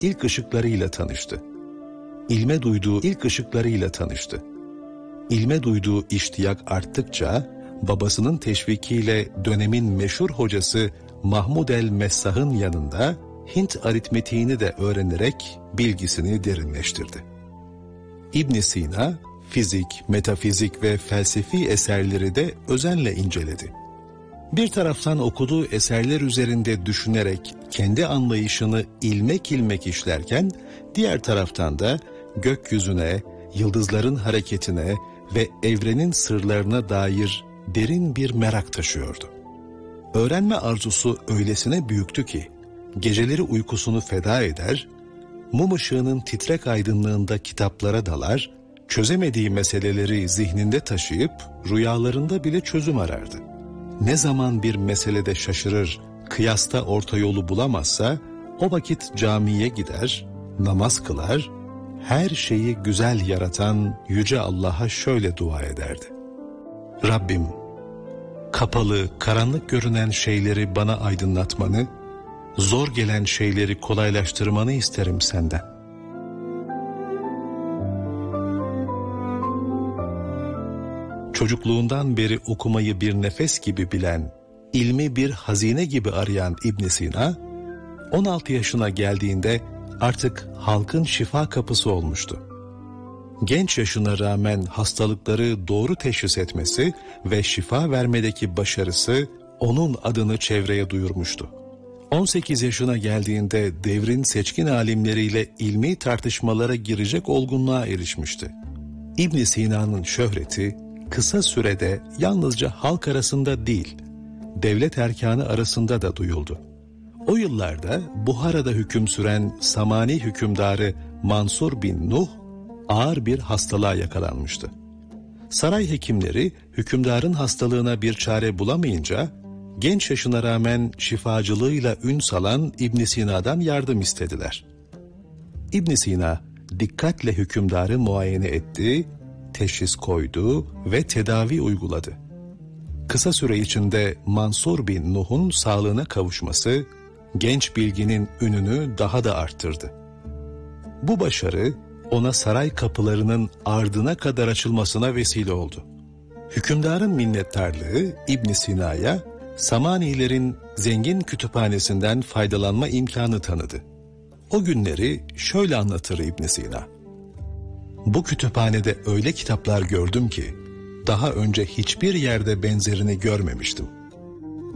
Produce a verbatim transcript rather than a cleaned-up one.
ilk ışıklarıyla tanıştı. İlme duyduğu ilk ışıklarıyla tanıştı. İlme duyduğu iştiyak arttıkça babasının teşvikiyle dönemin meşhur hocası Mahmud el-Messah'ın yanında Hint aritmetiğini de öğrenerek bilgisini derinleştirdi. İbn Sina, fizik, metafizik ve felsefi eserleri de özenle inceledi. Bir taraftan okuduğu eserler üzerinde düşünerek kendi anlayışını ilmek ilmek işlerken, diğer taraftan da gökyüzüne, yıldızların hareketine ve evrenin sırlarına dair derin bir merak taşıyordu. Öğrenme arzusu öylesine büyüktü ki, geceleri uykusunu feda eder, mum ışığının titrek aydınlığında kitaplara dalar, çözemediği meseleleri zihninde taşıyıp rüyalarında bile çözüm arardı. Ne zaman bir meselede şaşırır, kıyasta orta yolu bulamazsa, o vakit camiye gider, namaz kılar, her şeyi güzel yaratan Yüce Allah'a şöyle dua ederdi. Rabbim, kapalı, karanlık görünen şeyleri bana aydınlatmanı, zor gelen şeyleri kolaylaştırmanı isterim senden. Çocukluğundan beri okumayı bir nefes gibi bilen, ilmi bir hazine gibi arayan İbn Sina, on altı yaşına geldiğinde artık halkın şifa kapısı olmuştu. Genç yaşına rağmen hastalıkları doğru teşhis etmesi ve şifa vermedeki başarısı onun adını çevreye duyurmuştu. on sekiz yaşına geldiğinde devrin seçkin alimleriyle ilmi tartışmalara girecek olgunluğa erişmişti. İbn Sina'nın şöhreti kısa sürede yalnızca halk arasında değil, devlet erkanı arasında da duyuldu. O yıllarda Buhara'da hüküm süren Samani hükümdarı Mansur bin Nuh ağır bir hastalığa yakalanmıştı. Saray hekimleri hükümdarın hastalığına bir çare bulamayınca genç yaşına rağmen şifacılığıyla ün salan İbn Sina'dan yardım istediler. İbn Sina dikkatle hükümdarı muayene etti, teşhis koydu ve tedavi uyguladı. Kısa süre içinde Mansur bin Nuh'un sağlığına kavuşması genç bilginin ününü daha da arttırdı. Bu başarı ona saray kapılarının ardına kadar açılmasına vesile oldu. Hükümdarın minnettarlığı İbn Sina'ya Samanilerin zengin kütüphanesinden faydalanma imkanı tanıdı. O günleri şöyle anlatır İbn Sina. Bu kütüphanede öyle kitaplar gördüm ki daha önce hiçbir yerde benzerini görmemiştim.